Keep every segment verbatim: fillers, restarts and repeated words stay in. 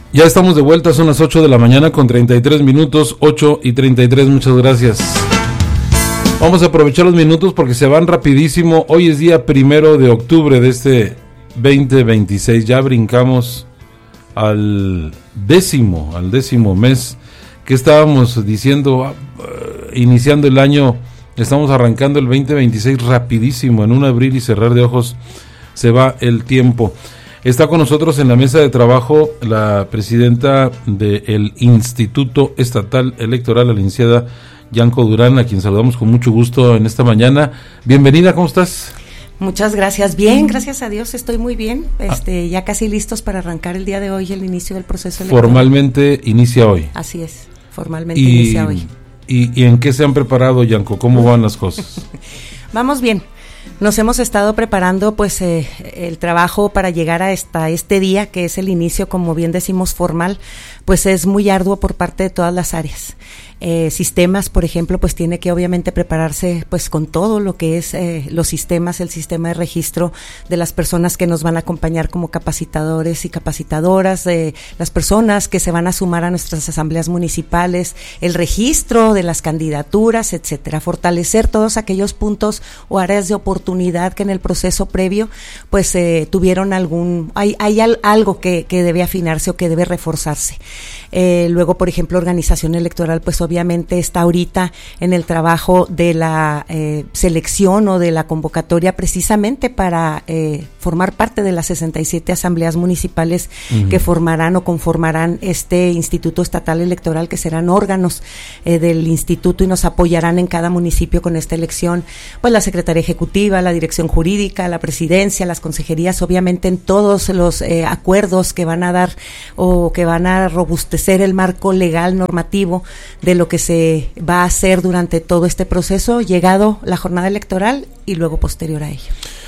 Ya estamos de vuelta, son las ocho de la mañana con treinta y tres minutos, ocho y treinta y tres, muchas gracias. Vamos a aprovechar los minutos porque se van rapidísimo. Hoy es día primero de octubre de este veinte veintiséis, ya brincamos al décimo, al décimo mes que estábamos diciendo, uh, iniciando el año, estamos arrancando el veinte veintiséis rapidísimo, en un abrir y cerrar de ojos se va el tiempo. Está con nosotros en la mesa de trabajo la presidenta del Instituto Estatal Electoral, la licenciada Yanko Durán, a quien saludamos con mucho gusto en esta mañana. Bienvenida, ¿cómo estás? Muchas gracias, bien, gracias a Dios, estoy muy bien, este, ya casi listos para arrancar el día de hoy, el inicio del proceso electoral. Formalmente inicia hoy. Así es, formalmente y, inicia hoy. Y, ¿Y en qué se han preparado, Yanko? ¿Cómo van las cosas? Vamos bien. Nos hemos estado preparando pues eh, el trabajo para llegar a esta, este día, que es el inicio, como bien decimos, formal, pues es muy arduo por parte de todas las áreas. Eh, sistemas, por ejemplo, pues tiene que obviamente prepararse pues con todo lo que es eh, los sistemas, el sistema de registro de las personas que nos van a acompañar como capacitadores y capacitadoras, eh, las personas que se van a sumar a nuestras asambleas municipales, el registro de las candidaturas, etcétera, fortalecer todos aquellos puntos o áreas de oportunidad que en el proceso previo pues eh, tuvieron algún, hay, hay al, algo que, que debe afinarse o que debe reforzarse. Eh, luego, por ejemplo, organización electoral, pues obviamente está ahorita en el trabajo de la eh, selección o de la convocatoria precisamente para eh, formar parte de las sesenta y siete asambleas municipales uh-huh. que formarán o conformarán este Instituto Estatal Electoral, que serán órganos eh, del instituto y nos apoyarán en cada municipio con esta elección, pues la Secretaría Ejecutiva, la Dirección Jurídica, la Presidencia, las consejerías, obviamente en todos los eh, acuerdos que van a dar o que van a robustecer el marco legal normativo de lo que se va a hacer durante todo este proceso, llegado la jornada electoral y luego posterior a ello.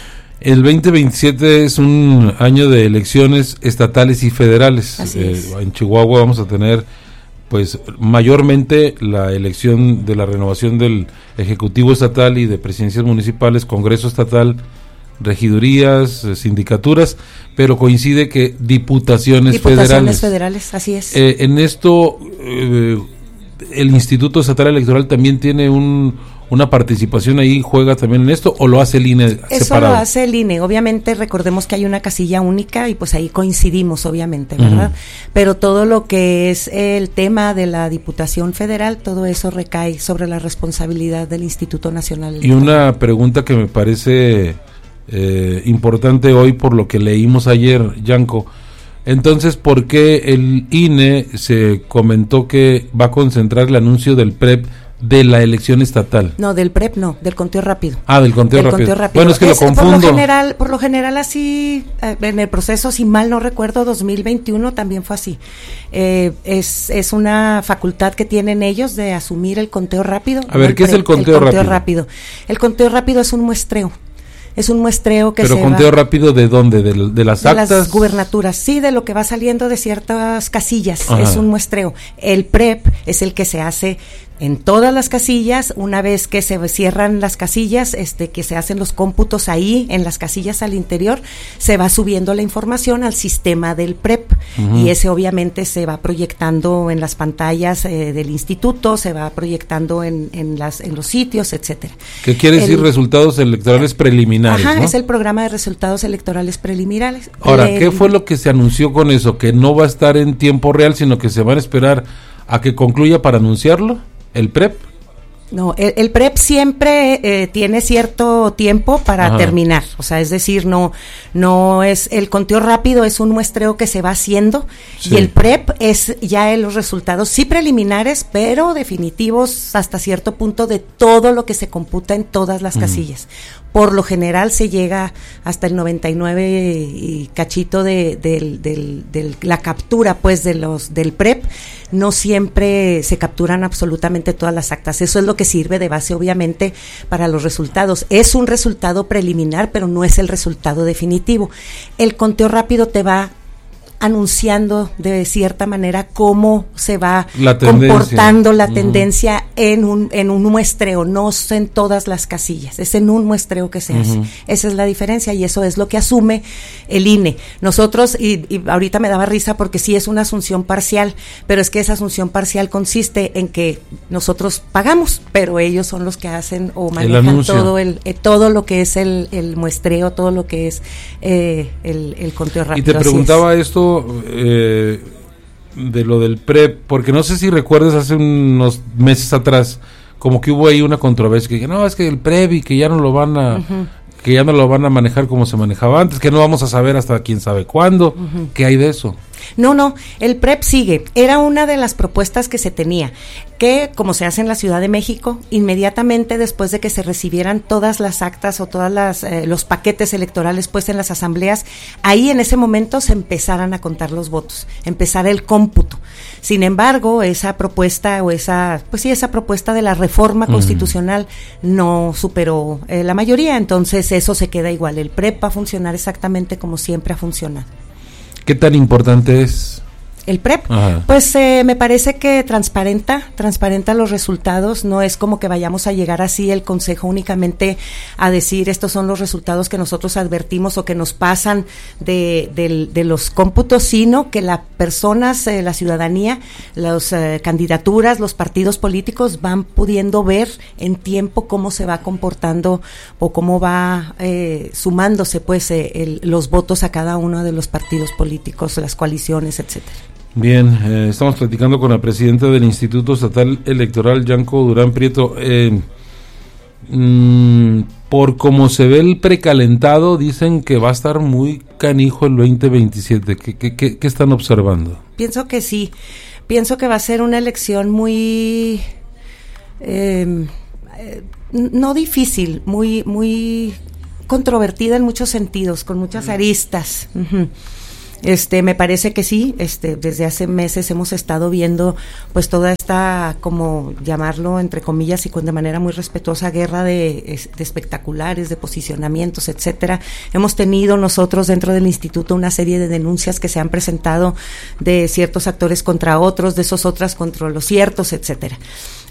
El veinte veintisiete es un año de elecciones estatales y federales. Así eh, es. En Chihuahua vamos a tener pues mayormente la elección de la renovación del Ejecutivo Estatal y de presidencias municipales, Congreso Estatal, regidurías, sindicaturas, pero coincide que diputaciones, diputaciones federales. federales, así es. Eh, en esto, eh, el Instituto Estatal Electoral también tiene un, una participación ahí, juega también en esto, ¿o lo hace el I N E Eso separado? lo hace el I N E, obviamente recordemos que hay una casilla única y pues ahí coincidimos, obviamente, ¿verdad? Uh-huh. Pero todo lo que es el tema de la Diputación Federal, todo eso recae sobre la responsabilidad del Instituto Nacional Electoral. Y una pregunta que me parece Eh, importante hoy por lo que leímos ayer, Yanko. Entonces, ¿por qué el I N E se comentó que va a concentrar el anuncio del P R E P de la elección estatal? No, del P R E P no, del conteo rápido. Ah, del conteo, del rápido. conteo rápido. Bueno, es que es, lo confundo. Por lo general, por lo general así, eh, en el proceso, si mal no recuerdo, dos mil veintiuno también fue así. Eh, es, es una facultad que tienen ellos de asumir el conteo rápido. A ver, ¿qué es el conteo, el conteo rápido? rápido? El conteo rápido es un muestreo. Es un muestreo que ¿Pero se conteo va, rápido de dónde? ¿De, de las de actas? las gubernaturas, sí, de lo que va saliendo de ciertas casillas. Ajá. Es un muestreo. El P R E P es el que se hace en todas las casillas, una vez que se cierran las casillas, este, que se hacen los cómputos ahí, en las casillas al interior, se va subiendo la información al sistema del P R E P, uh-huh. y ese obviamente se va proyectando en las pantallas eh, del instituto, se va proyectando en, en, las, en los sitios, etcétera. ¿Qué quiere decir el, resultados electorales preliminares? Ajá, ¿no? Es el programa de resultados electorales preliminares. Ahora, eh, ¿qué fue lo que se anunció con eso? ¿Que no va a estar en tiempo real, sino que se van a esperar a que concluya para anunciarlo? ¿El P R E P? No, el, el P R E P siempre eh, tiene cierto tiempo para Ajá. terminar, o sea, es decir, no no es el conteo rápido, es un muestreo que se va haciendo, sí. y el P R E P es ya en los resultados sí preliminares, pero definitivos hasta cierto punto de todo lo que se computa en todas las uh-huh. casillas. Por lo general se llega hasta el noventa y nueve y cachito de, de, de, de, de la captura pues de los del P R E P. No siempre se capturan absolutamente todas las actas. Eso es lo que sirve de base obviamente para los resultados. Es un resultado preliminar, pero no es el resultado definitivo. El conteo rápido te va anunciando de cierta manera cómo se va la comportando la uh-huh. tendencia en un en un muestreo, no en todas las casillas, es en un muestreo que se uh-huh. hace. Esa es la diferencia y eso es lo que asume el I N E. Nosotros, y, y ahorita me daba risa porque sí es una asunción parcial, pero es que esa asunción parcial consiste en que nosotros pagamos, pero ellos son los que hacen o manejan el todo el eh, todo lo que es el, el muestreo, todo lo que es eh, el, el conteo rápido. Y te preguntaba esto Eh, de lo del P R E P, porque no sé si recuerdas hace unos meses atrás, como que hubo ahí una controversia, que dije, no, es que el P R E P y que ya no lo van a, uh-huh. que ya no lo van a manejar como se manejaba antes, que no vamos a saber hasta quién sabe cuándo, uh-huh. ¿qué hay de eso? No, no, el P R E P sigue, era una de las propuestas que se tenía, que como se hace en la Ciudad de México, inmediatamente después de que se recibieran todas las actas o todas las eh, los paquetes electorales pues en las asambleas, ahí en ese momento se empezaran a contar los votos, empezar el cómputo. Sin embargo, esa propuesta o esa, pues sí, esa propuesta de la reforma uh-huh. constitucional no superó eh, la mayoría, entonces eso se queda igual, el P R E P va a funcionar exactamente como siempre ha funcionado. ¿Qué tan importante es? El P R E P, Ajá. pues eh, me parece que transparenta, transparenta los resultados, no es como que vayamos a llegar así el Consejo únicamente a decir estos son los resultados que nosotros advertimos o que nos pasan de, de, de los cómputos, sino que las personas, eh, la ciudadanía, las eh, candidaturas, los partidos políticos van pudiendo ver en tiempo cómo se va comportando o cómo va eh, sumándose pues eh, el, los votos a cada uno de los partidos políticos, las coaliciones, etcétera. Bien, eh, estamos platicando con la presidenta del Instituto Estatal Electoral, Yanko Durán Prieto. Eh, mmm, por como se ve el precalentado, dicen que va a estar muy canijo el veinte veintisiete. ¿Qué, qué, qué, qué están observando? Pienso que sí. Pienso que va a ser una elección muy... Eh, eh, no difícil, muy, muy controvertida en muchos sentidos, con muchas aristas. Uh-huh. Este, me parece que sí, este, desde hace meses hemos estado viendo pues toda esta, como llamarlo entre comillas y con de manera muy respetuosa, guerra de, de espectaculares, de posicionamientos, etcétera. Hemos tenido nosotros dentro del instituto una serie de denuncias que se han presentado de ciertos actores contra otros, de esos otras contra los ciertos, etcétera.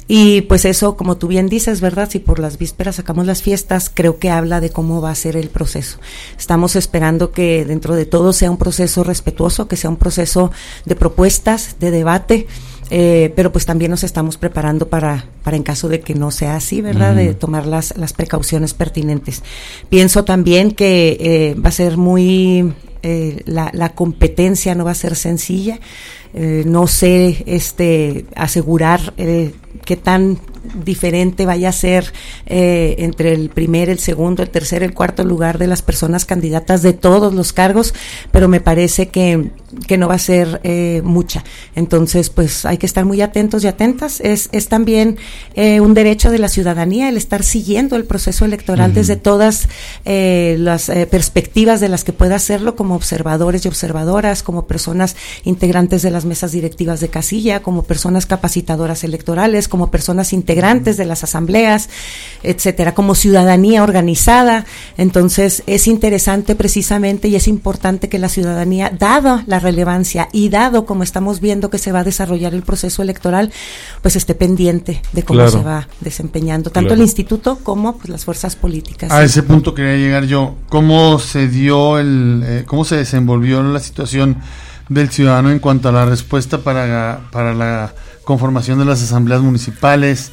Y pues eso, como tú bien dices, ¿verdad? Si por las vísperas sacamos las fiestas, creo que habla de cómo va a ser el proceso. Estamos esperando que dentro de todo sea un proceso respetuoso, que sea un proceso de propuestas, de debate, eh, pero pues también nos estamos preparando para, para en caso de que no sea así, ¿verdad? Uh-huh. De tomar las, las precauciones pertinentes. Pienso también que eh, va a ser muy... Eh, la, la competencia no va a ser sencilla. Eh, no sé este asegurar eh, qué tan diferente vaya a ser eh, entre el primer, el segundo, el tercer, el cuarto lugar de las personas candidatas de todos los cargos, pero me parece que, que no va a ser eh, mucha. Entonces, pues hay que estar muy atentos y atentas. Es, es también eh, un derecho de la ciudadanía el estar siguiendo el proceso electoral uh-huh. desde todas eh, las eh, perspectivas de las que pueda hacerlo, como observadores y observadoras, como personas integrantes de las mesas directivas de casilla, como personas capacitadoras electorales, como personas integrantes de las asambleas, etcétera, como ciudadanía organizada. Entonces es interesante precisamente y es importante que la ciudadanía, dada la relevancia y dado como estamos viendo que se va a desarrollar el proceso electoral, pues esté pendiente de cómo claro. se va desempeñando tanto claro. el instituto como pues las fuerzas políticas. A ¿sí? ese punto quería llegar yo. ¿Cómo se dio el, eh, cómo se desenvolvió la situación del ciudadano en cuanto a la respuesta para, para la conformación de las asambleas municipales?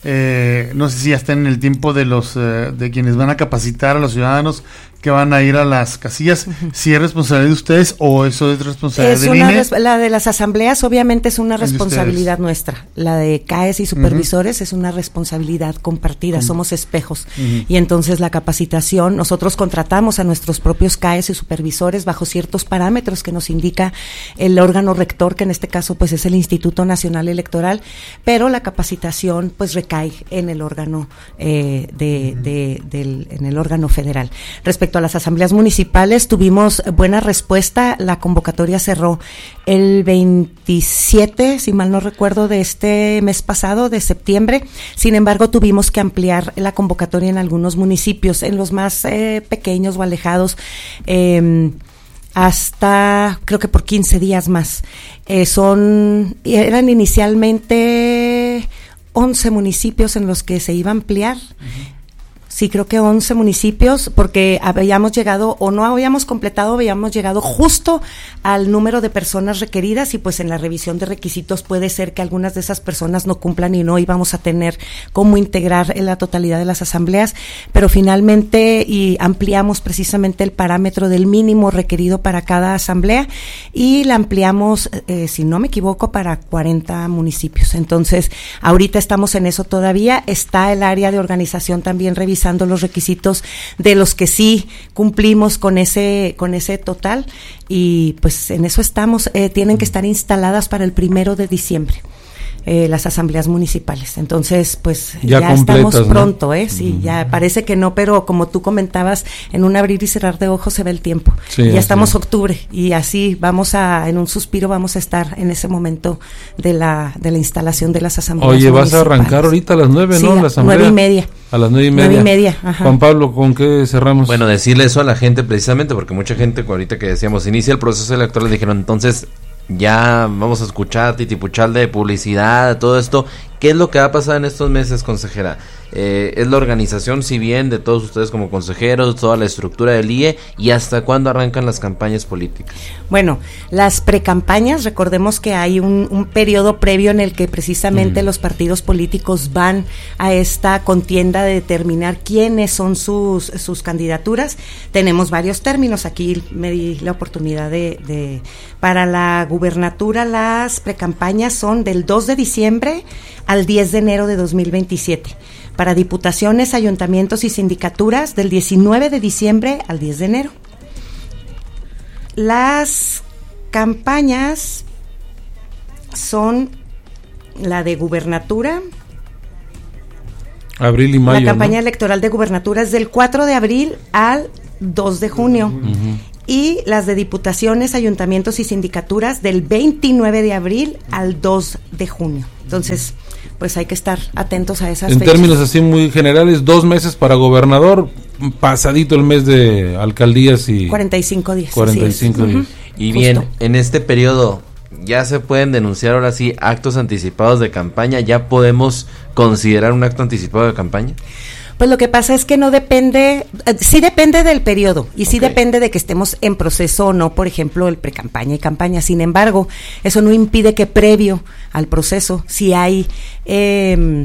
Eh, no sé si ya está en el tiempo de los eh, de quienes van a capacitar a los ciudadanos que van a ir a las casillas, uh-huh. si es responsabilidad de ustedes o eso es responsabilidad es del una I N E. Res- la de las asambleas obviamente es una responsabilidad nuestra, la de C A E S y supervisores uh-huh. es una responsabilidad compartida, uh-huh. somos espejos uh-huh. y entonces la capacitación, nosotros contratamos a nuestros propios C A E S y supervisores bajo ciertos parámetros que nos indica el órgano rector, que en este caso pues es el Instituto Nacional Electoral, pero la capacitación pues recae en el órgano eh, de, uh-huh. de, del, en el órgano federal. Respecto a las asambleas municipales, tuvimos buena respuesta. La convocatoria cerró el veintisiete, si mal no recuerdo, de este mes pasado, de septiembre. Sin embargo, tuvimos que ampliar la convocatoria en algunos municipios, en los más eh, pequeños o alejados. Eh, hasta creo que por quince días más. Eh, son, eran inicialmente once municipios en los que se iba a ampliar. Uh-huh. Sí, creo que once municipios, porque habíamos llegado, o no habíamos completado, habíamos llegado justo al número de personas requeridas, y pues en la revisión de requisitos puede ser que algunas de esas personas no cumplan y no íbamos a tener cómo integrar en la totalidad de las asambleas, pero finalmente y ampliamos precisamente el parámetro del mínimo requerido para cada asamblea, y la ampliamos, eh, si no me equivoco, para cuarenta municipios. Entonces, ahorita estamos en eso todavía. Está el área de organización también revisando los requisitos de los que sí cumplimos con ese con ese total, y pues en eso estamos. Eh, tienen que estar instaladas para el primero de diciembre. Eh, las asambleas municipales. Entonces, pues ya, ya estamos pronto, ¿no? ¿eh? Sí, uh-huh. Ya parece que no, pero como tú comentabas, en un abrir y cerrar de ojos se ve el tiempo. Sí, ya estamos sí. octubre, y así vamos a, en un suspiro vamos a estar en ese momento de la de la instalación de las asambleas. Oye, vas a arrancar ahorita a las nueve, sí, ¿no? La asamblea. Nueve y media. A las nueve y media. Nueve y media, ajá. Juan Pablo, ¿con qué cerramos? Bueno, decirle eso a la gente precisamente, porque mucha gente, ahorita que decíamos, inicia el proceso electoral, dijeron, entonces ya vamos a escuchar titipuchal de publicidad, todo esto. ¿Qué es lo que va a pasar en estos meses, consejera? Eh, es la organización, si bien, de todos ustedes como consejeros, toda la estructura del I E, y hasta cuándo arrancan las campañas políticas. Bueno, las precampañas, recordemos que hay un, un periodo previo en el que precisamente mm. los partidos políticos van a esta contienda de determinar quiénes son sus, sus candidaturas. Tenemos varios términos, aquí me di la oportunidad de, de para la gubernatura, las precampañas son del dos de diciembre al diez de enero de dos mil veintisiete. Para diputaciones, ayuntamientos y sindicaturas, del diecinueve de diciembre al diez de enero. Las campañas son la de gubernatura. Abril y mayo. La campaña, ¿no?, electoral de gubernatura es del cuatro de abril al dos de junio. Uh-huh. Y las de diputaciones, ayuntamientos y sindicaturas del veintinueve de abril al dos de junio. Entonces, pues hay que estar atentos a esas en fechas. Términos así muy generales, dos meses para gobernador, pasadito el mes de alcaldías y... cuarenta y cinco días. cuarenta y cinco días. Uh-huh. Y bien, justo en este periodo, ¿ya se pueden denunciar ahora sí actos anticipados de campaña? ¿Ya podemos considerar un acto anticipado de campaña? Pues lo que pasa es que no depende, eh, sí depende del periodo, y sí okay. depende de que estemos en proceso o no, por ejemplo, el pre-campaña y campaña. Sin embargo, eso no impide que previo al proceso, si hay eh,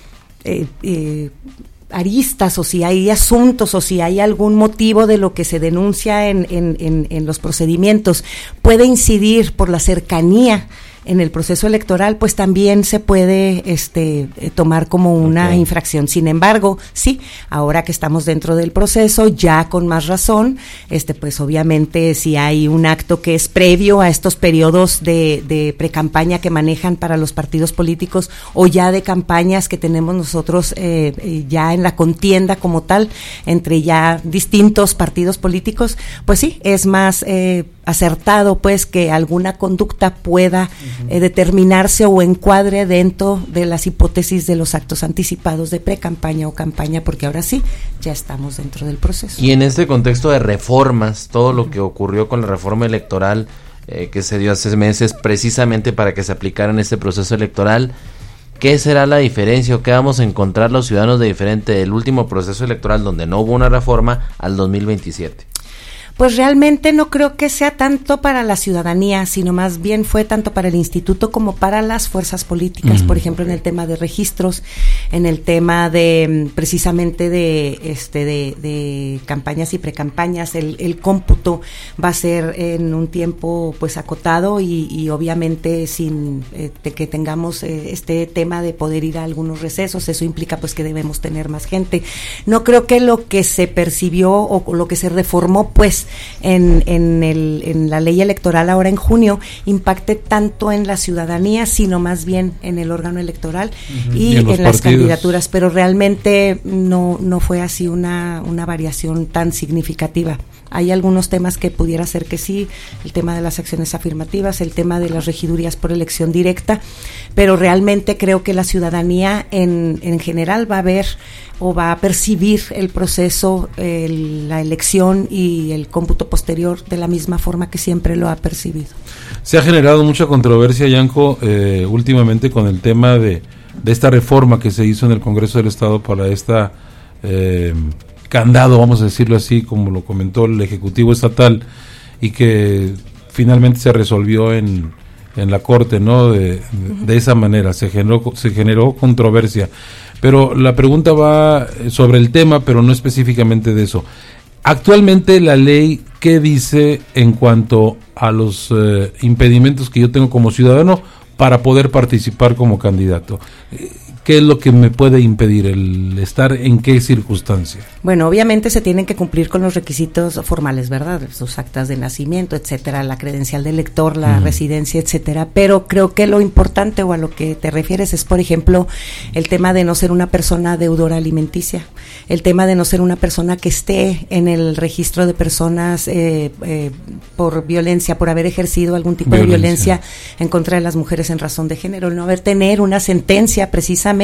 eh, eh, aristas, o si hay asuntos, o si hay algún motivo de lo que se denuncia en, en, en, en los procedimientos, puede incidir por la cercanía en el proceso electoral, pues también se puede este eh, tomar como una okay. infracción. Sin embargo, sí, ahora que estamos dentro del proceso, ya con más razón, este pues obviamente si hay un acto que es previo a estos periodos de, de precampaña que manejan para los partidos políticos, o ya de campañas que tenemos nosotros eh, eh, ya en la contienda como tal, entre ya distintos partidos políticos, pues sí, es más eh, acertado pues que alguna conducta pueda uh-huh. eh, determinarse o encuadre dentro de las hipótesis de los actos anticipados de pre-campaña o campaña, porque ahora sí ya estamos dentro del proceso. Y en este contexto de reformas, todo lo que ocurrió con la reforma electoral eh, que se dio hace meses precisamente para que se aplicara en este proceso electoral, ¿qué será la diferencia o qué vamos a encontrar los ciudadanos de diferente del último proceso electoral donde no hubo una reforma al dos mil veintisiete? Pues realmente no creo que sea tanto para la ciudadanía, sino más bien fue tanto para el instituto como para las fuerzas políticas, uh-huh. por ejemplo, en el tema de registros, en el tema de precisamente de este de, de campañas y precampañas. El, el cómputo va a ser en un tiempo pues acotado y, y obviamente sin eh, de que tengamos eh, este tema de poder ir a algunos recesos. Eso implica pues que debemos tener más gente. No creo que lo que se percibió o lo que se reformó pues En, en, el, en la ley electoral ahora en junio impacte tanto en la ciudadanía, sino más bien en el órgano electoral uh-huh. y, y en, en las candidaturas, pero realmente no no fue así una, una variación tan significativa Hay algunos temas que pudiera ser que sí, el tema de las acciones afirmativas, el tema de las regidurías por elección directa, pero realmente creo que la ciudadanía en, en general va a ver o va a percibir el proceso, el, la elección y el cómputo posterior de la misma forma que siempre lo ha percibido. Se ha generado mucha controversia, Yanko, eh, últimamente con el tema de, de esta reforma que se hizo en el Congreso del Estado para esta eh, candado, vamos a decirlo así, como lo comentó el Ejecutivo Estatal, y que finalmente se resolvió en, en la Corte, ¿no? De, de, de esa manera, se generó, se generó controversia. Pero la pregunta va sobre el tema, pero no específicamente de eso. Actualmente la ley, ¿qué dice en cuanto a los eh, impedimentos que yo tengo como ciudadano para poder participar como candidato? ¿Qué es lo que me puede impedir el estar en qué circunstancia? Bueno, obviamente se tienen que cumplir con los requisitos formales, ¿verdad? Sus actas de nacimiento, etcétera, la credencial del elector, la uh-huh. residencia, etcétera. Pero creo que lo importante o a lo que te refieres es, por ejemplo, el tema de no ser una persona deudora alimenticia, el tema de no ser una persona que esté en el registro de personas eh, eh, por violencia, por haber ejercido algún tipo violencia. de violencia en contra de las mujeres en razón de género, el no haber tener una sentencia precisamente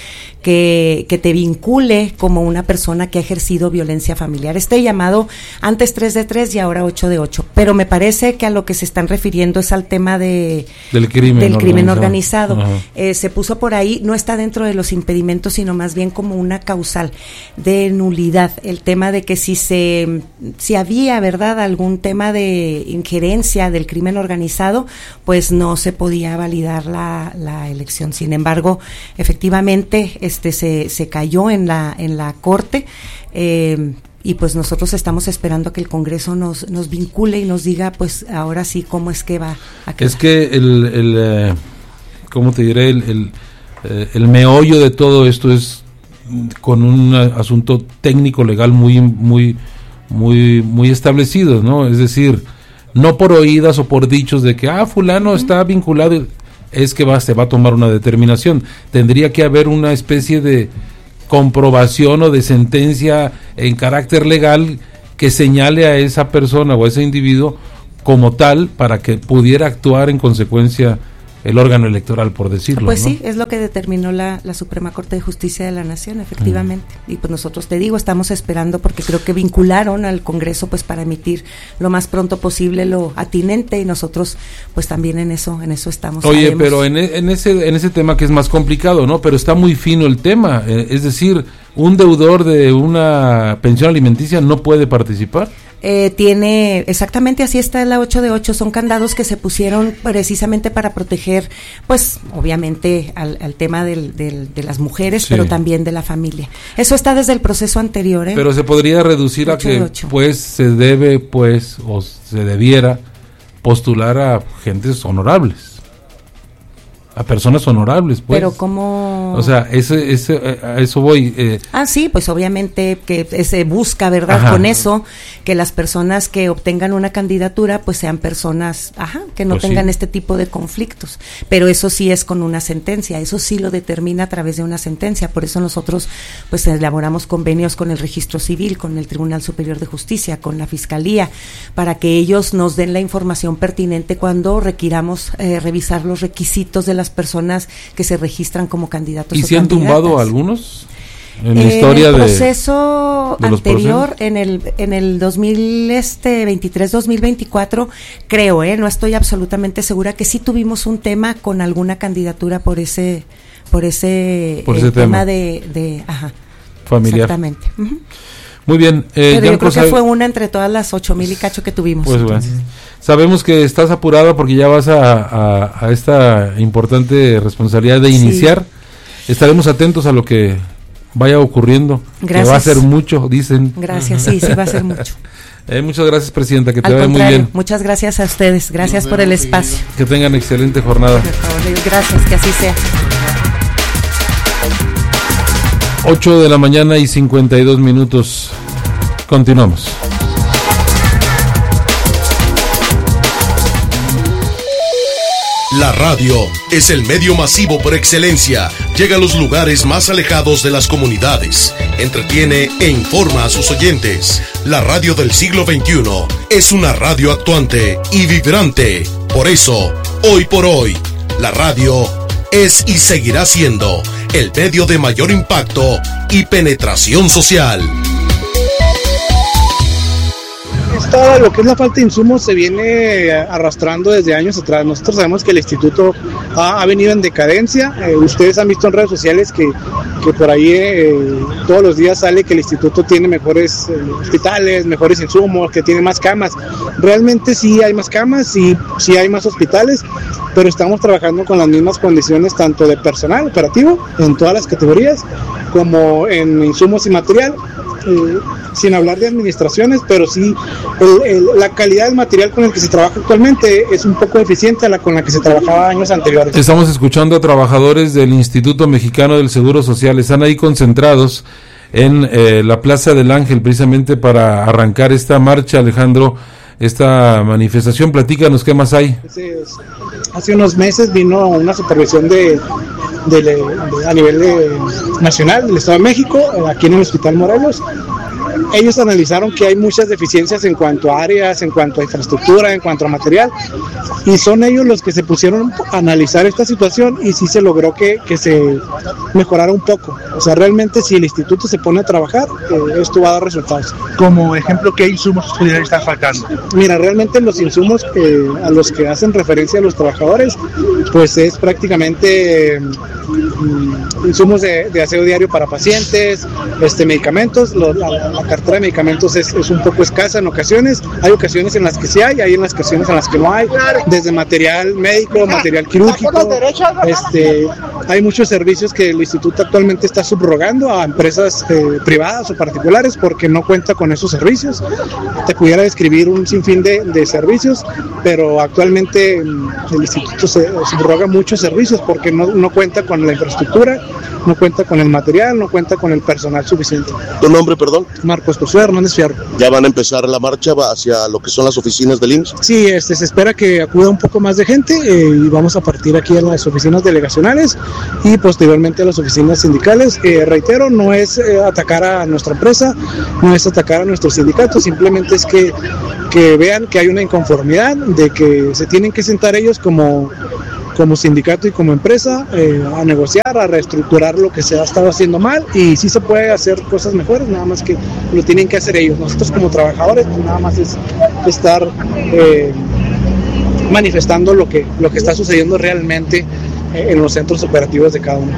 que, que te vincule como una persona que ha ejercido violencia familiar. Este llamado antes tres de tres y ahora ocho de ocho, pero me parece que a lo que se están refiriendo es al tema de del crimen del organizado. Crimen organizado. Eh, se puso por ahí, no está dentro de los impedimentos, sino más bien como una causal de nulidad. El tema de que si se si había, ¿verdad?, algún tema de injerencia del crimen organizado, pues no se podía validar la, la elección. Sin embargo, efectivamente Efectivamente, este se, se cayó en la en la corte eh, y pues nosotros estamos esperando a que el Congreso nos nos vincule y nos diga, pues ahora sí cómo es que va a quedar. Es que el, el eh, ¿cómo te diré? El, el, eh, el meollo de todo esto es con un asunto técnico legal muy muy muy muy establecido, ¿no? Es decir, no por oídas o por dichos de que ah fulano uh-huh. está vinculado. Es que va, se va a tomar una determinación. Tendría que haber una especie de comprobación o de sentencia en carácter legal que señale a esa persona o a ese individuo como tal para que pudiera actuar en consecuencia el órgano electoral, por decirlo. Pues ¿no? sí, es lo que determinó la, la Suprema Corte de Justicia de la Nación, efectivamente. Mm. Y pues nosotros, te digo, estamos esperando porque creo que vincularon al Congreso pues para emitir lo más pronto posible lo atinente y nosotros pues también en eso en eso estamos. Oye, sabemos. pero en, en ese en ese tema que es más complicado, ¿no? Pero está muy fino el tema, eh, es decir, un deudor de una pensión alimenticia no puede participar. Eh, tiene, exactamente así está la ocho de ocho, son candados que se pusieron precisamente para proteger, pues, obviamente, al, al tema del, del, de las mujeres, sí. pero también de la familia. Eso está desde el proceso anterior, ¿eh? Pero se podría reducir a que, pues, se debe, pues, o se debiera postular a gentes honorables. A personas honorables, pues. Pero cómo... O sea, ese, ese, a eso voy. Eh. Ah, sí, pues obviamente que se busca, ¿verdad? Ajá. Con eso, que las personas que obtengan una candidatura, pues sean personas, ajá, que no pues tengan sí. este tipo de conflictos. Pero eso sí es con una sentencia, eso sí lo determina a través de una sentencia. Por eso nosotros, pues, elaboramos convenios con el Registro Civil, con el Tribunal Superior de Justicia, con la Fiscalía, para que ellos nos den la información pertinente cuando requiramos eh, revisar los requisitos de las personas que se registran como candidatos. ¿Y se han tumbado algunos en la eh, historia en el de proceso de, anterior de en el en el dos mil veintitrés dos mil veinticuatro creo, eh, no estoy absolutamente segura que sí tuvimos un tema con alguna candidatura por ese por ese, por ese eh, tema, tema de, de ajá, familiar. Exactamente. Uh-huh. Muy bien. Eh, Pero yo creo sabe... que fue una entre todas las ocho mil y cacho que tuvimos. Pues bueno. Sabemos que estás apurada porque ya vas a, a, a esta importante responsabilidad de iniciar. Sí. Estaremos atentos a lo que vaya ocurriendo. Gracias. Que va a ser mucho, dicen. Gracias, sí, sí va a ser mucho. Eh, muchas gracias, Presidenta, que Al te vaya muy bien. Muchas gracias a ustedes, gracias por el espacio. Que tengan excelente jornada. Por favor, gracias, que así sea. ocho de la mañana y cincuenta y dos minutos. Continuamos. La radio es el medio masivo por excelencia. Llega a los lugares más alejados de las comunidades. Entretiene e informa a sus oyentes. La radio del siglo veintiuno es una radio actuante y vibrante. Por eso, hoy por hoy, la radio es y seguirá siendo el medio de mayor impacto y penetración social. Esta, lo que es la falta de insumos se viene arrastrando desde años atrás. Nosotros sabemos que el instituto ha, ha venido en decadencia. Eh, ustedes han visto en redes sociales que, que por ahí eh, todos los días sale que el instituto tiene mejores eh, hospitales, mejores insumos, que tiene más camas. Realmente sí hay más camas, sí, sí hay más hospitales, pero estamos trabajando con las mismas condiciones tanto de personal operativo en todas las categorías como en insumos y material. Eh, sin hablar de administraciones, pero sí el, el, la calidad del material con el que se trabaja actualmente es un poco deficiente a la con la que se trabajaba años anteriores. Estamos escuchando a trabajadores del Instituto Mexicano del Seguro Social, están ahí concentrados en eh, la Plaza del Ángel precisamente para arrancar esta marcha, Alejandro, esta manifestación. Platícanos qué más hay. Hace, hace unos meses vino una supervisión de, de, de, de a nivel de, nacional del Estado de México, aquí en el Hospital Morelos. Ellos analizaron que hay muchas deficiencias en cuanto a áreas, en cuanto a infraestructura, en cuanto a material, y son ellos los que se pusieron a analizar esta situación y sí se logró que, que se mejorara un poco. O sea, realmente si el instituto se pone a trabajar, eh, esto va a dar resultados. Como ejemplo, ¿qué insumos pudieran estar faltando? Mira, realmente los insumos eh, a los que hacen referencia a los trabajadores, pues es prácticamente eh, insumos de, de aseo diario para pacientes, este medicamentos, lo, la, la cartera de medicamentos es, es un poco escasa en ocasiones, hay ocasiones en las que sí hay, hay en las ocasiones en las que no hay, desde material médico, material quirúrgico, este, hay muchos servicios que el instituto actualmente está subrogando a empresas eh, privadas o particulares porque no cuenta con esos servicios. Te pudiera describir un sinfín de, de servicios, pero actualmente el instituto se subroga muchos servicios porque no, no cuenta con la infraestructura, no cuenta con el material, no cuenta con el personal suficiente. ¿Tu nombre, perdón? Marcos Josué Hernández Fierro. ¿Ya van a empezar la marcha hacia lo que son las oficinas del I M S S? Sí, este, se espera que acuda un poco más de gente eh, y vamos a partir aquí a las oficinas delegacionales y posteriormente a las oficinas sindicales. Eh, reitero, no es eh, atacar a nuestra empresa, no es atacar a nuestro sindicato, simplemente es que, que vean que hay una inconformidad, de que se tienen que sentar ellos como como sindicato y como empresa eh, a negociar, a reestructurar lo que se ha estado haciendo mal y sí se puede hacer cosas mejores, nada más que lo tienen que hacer ellos. Nosotros como trabajadores pues nada más es estar eh, manifestando lo que, lo que está sucediendo realmente eh, en los centros operativos de cada uno.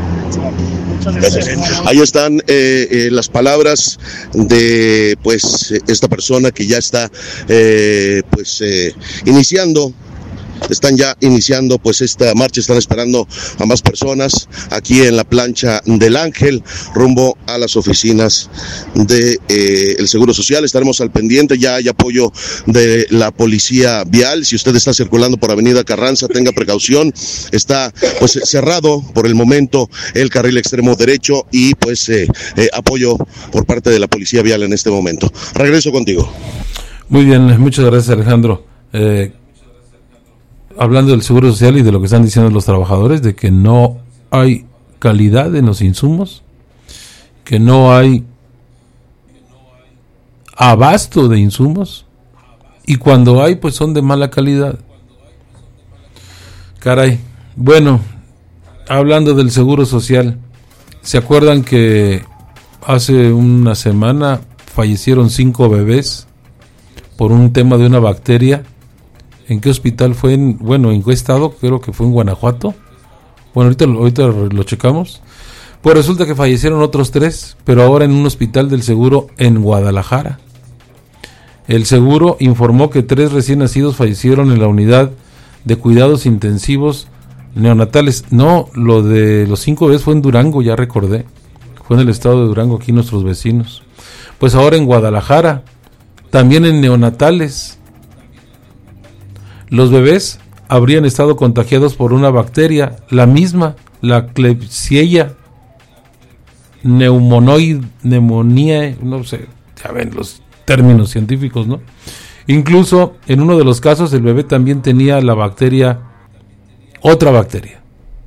Ahí están eh, eh, las palabras de pues esta persona que ya está eh, pues eh, iniciando. Están ya iniciando pues esta marcha, están esperando a más personas aquí en la plancha del Ángel, rumbo a las oficinas de eh, el Seguro Social. Estaremos al pendiente, ya hay apoyo de la policía vial. Si usted está circulando por Avenida Carranza, tenga precaución, está pues cerrado por el momento el carril extremo derecho y pues eh, eh, apoyo por parte de la policía vial en este momento. Regreso contigo. Muy bien, muchas gracias, Alejandro. Eh, Hablando del Seguro Social y de lo que están diciendo los trabajadores, de que no hay calidad en los insumos, que no hay abasto de insumos, y cuando hay, pues son de mala calidad. Caray. Bueno, hablando del Seguro Social, ¿se acuerdan que hace una semana fallecieron cinco bebés por un tema de una bacteria? ¿En qué hospital fue? En, bueno, ¿en qué estado? Creo que fue en Guanajuato. Bueno, ahorita, ahorita lo checamos. Pues resulta que fallecieron otros tres, pero ahora en un hospital del seguro en Guadalajara. El seguro informó que tres recién nacidos fallecieron en la unidad de cuidados intensivos neonatales. No, lo de los cinco bebés fue en Durango, ya recordé. Fue en el estado de Durango, aquí nuestros vecinos. Pues ahora en Guadalajara, también en neonatales. Los bebés habrían estado contagiados por una bacteria, la misma, la Klebsiella pneumoniae, neumonía, no sé, ya ven los términos científicos, ¿no? Incluso en uno de los casos el bebé también tenía la bacteria otra bacteria.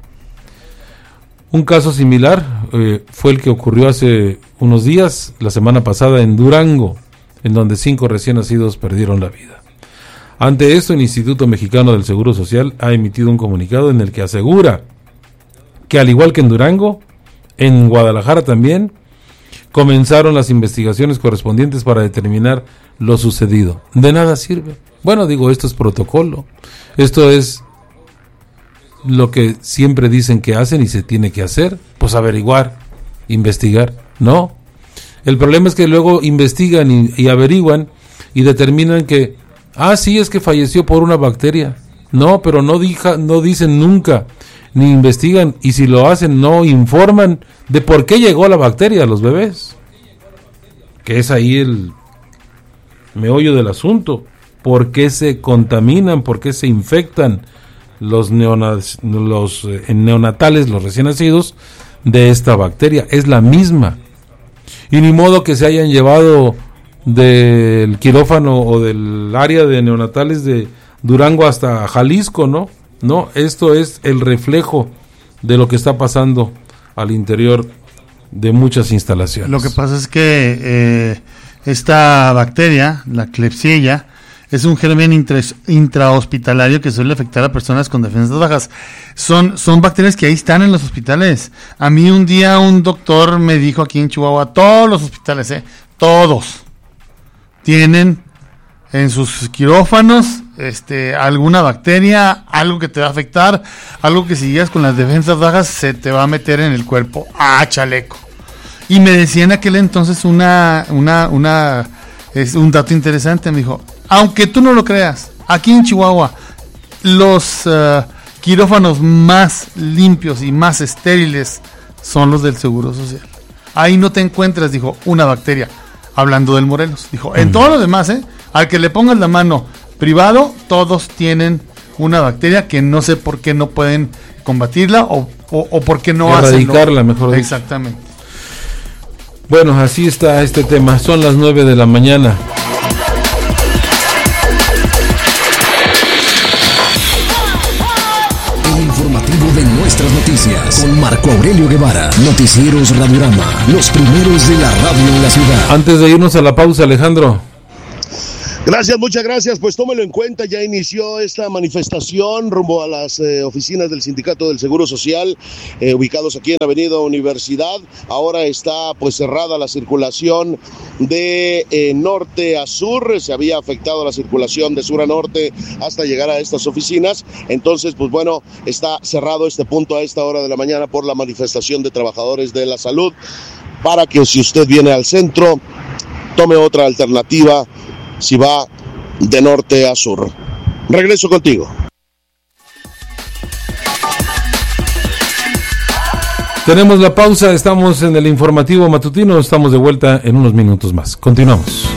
Un caso similar eh, fue el que ocurrió hace unos días, la semana pasada en Durango, en donde cinco recién nacidos perdieron la vida. Ante esto, el Instituto Mexicano del Seguro Social ha emitido un comunicado en el que asegura que, al igual que en Durango, en Guadalajara también comenzaron las investigaciones correspondientes para determinar lo sucedido. De nada sirve. Bueno, digo, esto es protocolo. Esto es lo que siempre dicen que hacen y se tiene que hacer, pues averiguar, investigar. No. El problema es que luego investigan y, y averiguan y determinan que, ah, sí, es que falleció por una bacteria. No, pero no, dija, no dicen nunca, ni investigan, y si lo hacen, no informan de por qué llegó la bacteria a los bebés. Que es ahí el meollo del asunto. ¿Por qué se contaminan? ¿Por qué se infectan los, neonat- los eh, neonatales, los recién nacidos, de esta bacteria? Es la misma. Y ni modo que se hayan llevado del quirófano o del área de neonatales de Durango hasta Jalisco, ¿no? No, esto es el reflejo de lo que está pasando al interior de muchas instalaciones. Lo que pasa es que eh, esta bacteria, la Klebsiella, es un germen intra, intrahospitalario que suele afectar a personas con defensas bajas. Son, son bacterias que ahí están en los hospitales. A mí un día un doctor me dijo aquí en Chihuahua, todos los hospitales, eh, todos, tienen en sus quirófanos este, alguna bacteria, algo que te va a afectar, algo que si llegas con las defensas bajas se te va a meter en el cuerpo. ¡Ah, chaleco! Y me decía en aquel entonces una, una, una, es un dato interesante, me dijo, aunque tú no lo creas, aquí en Chihuahua, los uh, quirófanos más limpios y más estériles son los del Seguro Social. Ahí no te encuentras, dijo, una bacteria. Hablando del Morelos, dijo, en todo lo demás, ¿eh? Al que le pongas la mano privado, todos tienen una bacteria que no sé por qué no pueden combatirla o, o, o por qué no hacen. Erradicarla, mejor dicho. Exactamente. Bueno, así está este tema. Son las nueve de la mañana. El informativo de nuestras noticias con Marco Aurelio Guevara. Noticieros Radiorama, los primeros de la radio en la ciudad. Antes de irnos a la pausa, Alejandro. Gracias, muchas gracias. Pues tómelo en cuenta, ya inició esta manifestación rumbo a las eh, oficinas del Sindicato del Seguro Social, eh, ubicados aquí en Avenida Universidad. Ahora está pues cerrada la circulación de eh, norte a sur, se había afectado la circulación de sur a norte hasta llegar a estas oficinas. Entonces, pues bueno, está cerrado este punto a esta hora de la mañana por la manifestación de trabajadores de la salud, para que si usted viene al centro, tome otra alternativa si va de norte a sur. Regreso contigo. Tenemos la pausa, estamos en el informativo matutino, estamos de vuelta en unos minutos más. Continuamos.